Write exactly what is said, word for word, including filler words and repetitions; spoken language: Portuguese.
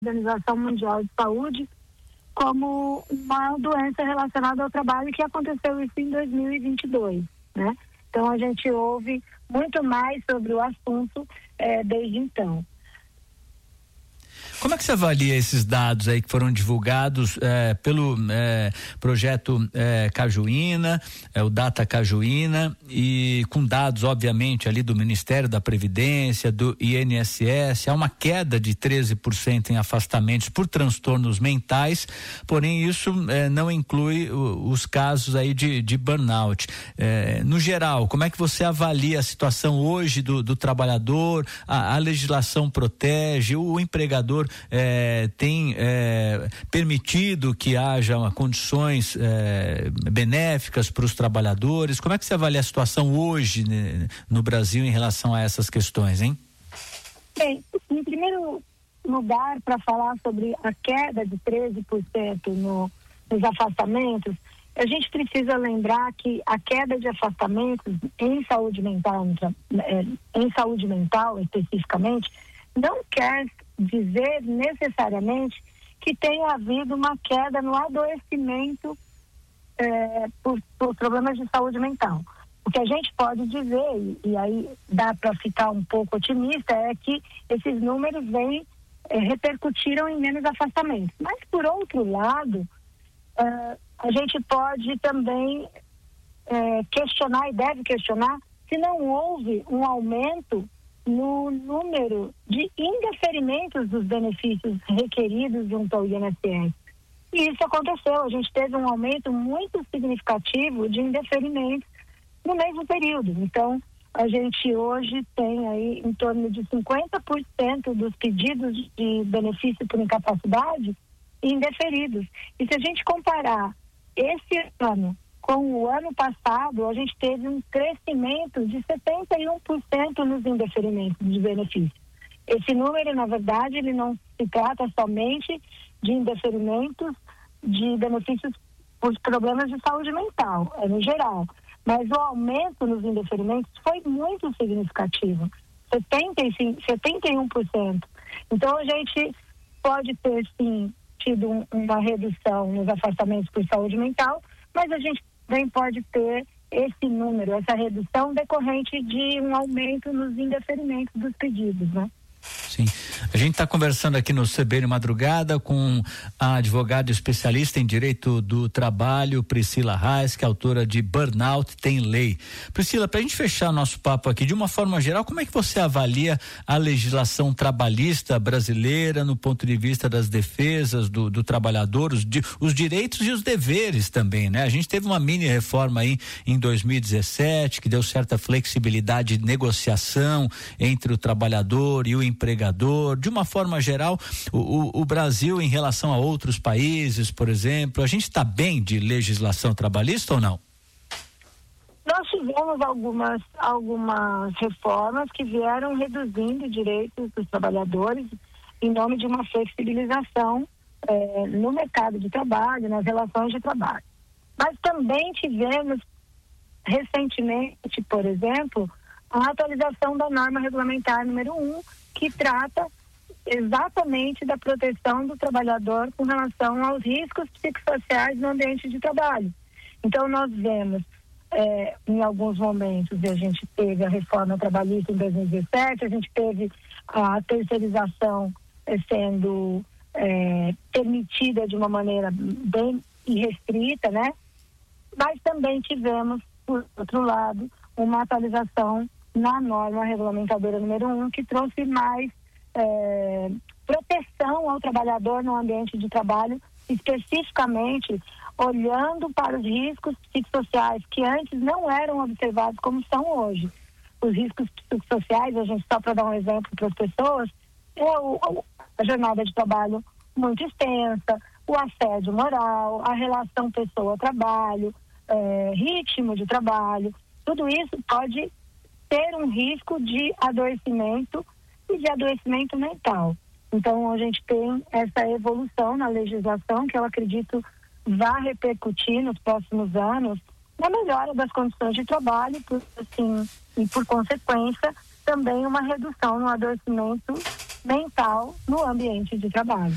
Organização Mundial de Saúde como uma doença relacionada ao trabalho, que aconteceu isso em dois mil e vinte e dois, né? Então a gente ouve muito mais sobre o assunto eh, desde então. Como é que você avalia esses dados aí que foram divulgados eh, pelo eh, projeto eh, Cajuína, eh, o Data Cajuína, e com dados, obviamente, ali do Ministério da Previdência, do I N S S, há uma queda de treze por cento em afastamentos por transtornos mentais, porém isso eh, não inclui o, os casos aí de, de burnout. Eh, no geral, como é que você avalia a situação hoje do, do trabalhador? A, a legislação protege, o empregador É, tem é, permitido que haja uma, condições é, benéficas para os trabalhadores? Como é que você avalia a situação hoje, né, no Brasil em relação a essas questões, hein? Bem, em primeiro lugar, para falar sobre a queda de treze por cento no, nos afastamentos, a gente precisa lembrar que a queda de afastamentos em saúde mental, em saúde mental especificamente, não quer dizer necessariamente que tenha havido uma queda no adoecimento é, por, por problemas de saúde mental. O que a gente pode dizer, e, e aí dá para ficar um pouco otimista, é que esses números vêm, é, repercutiram em menos afastamentos. Mas, por outro lado, é, a gente pode também é, questionar, e deve questionar, se não houve um aumento no número de indeferimentos dos benefícios requeridos junto ao I N S S. E isso aconteceu, a gente teve um aumento muito significativo de indeferimentos no mesmo período. Então, a gente hoje tem aí em torno de cinquenta por cento dos pedidos de benefício por incapacidade indeferidos. E se a gente comparar esse ano com o ano passado, a gente teve um crescimento de setenta e um por cento nos indeferimentos de benefício. Esse número, na verdade, ele não se trata somente de indeferimentos de benefícios por problemas de saúde mental, é no geral. Mas o aumento nos indeferimentos foi muito significativo, setenta e cinco, setenta e um por cento. Então, a gente pode ter, sim, tido um, uma redução nos afastamentos por saúde mental, mas a gente também pode ter esse número, essa redução decorrente de um aumento nos indeferimentos dos pedidos, né? Sim. A gente está conversando aqui no C B N Madrugada com a advogada especialista em direito do trabalho, Priscila Reis, que é autora de Burnout Tem Lei. Priscila, para a gente fechar nosso papo aqui, de uma forma geral, como é que você avalia a legislação trabalhista brasileira no ponto de vista das defesas do, do trabalhador, os, di, os direitos e os deveres também, né? A gente teve uma mini reforma aí em dois mil e dezessete que deu certa flexibilidade de negociação entre o trabalhador e o empregador. De uma forma geral, o, o, o Brasil, em relação a outros países, por exemplo, a gente está bem de legislação trabalhista ou não? Nós tivemos algumas, algumas reformas que vieram reduzindo direitos dos trabalhadores em nome de uma flexibilização eh, no mercado de trabalho, nas relações de trabalho. Mas também tivemos recentemente, por exemplo, a atualização da norma regulamentar número um, que trata exatamente da proteção do trabalhador com relação aos riscos psicossociais no ambiente de trabalho. Então, nós vemos, eh, em alguns momentos, a gente teve a reforma trabalhista em dois mil e dezessete, a gente teve a terceirização eh, sendo eh, permitida de uma maneira bem irrestrita, né? Mas também tivemos, por outro lado, uma atualização na norma regulamentadora número um, que trouxe mais é, proteção ao trabalhador no ambiente de trabalho, especificamente olhando para os riscos psicossociais que antes não eram observados como são hoje. Os riscos psicossociais, a gente, só para dar um exemplo para as pessoas, é o, a jornada de trabalho muito extensa, o assédio moral, a relação pessoa-trabalho, é, ritmo de trabalho, tudo isso pode ter um risco de adoecimento e de adoecimento mental. Então, a gente tem essa evolução na legislação que eu acredito vai repercutir nos próximos anos na melhora das condições de trabalho, por, assim, e por consequência também uma redução no adoecimento mental no ambiente de trabalho.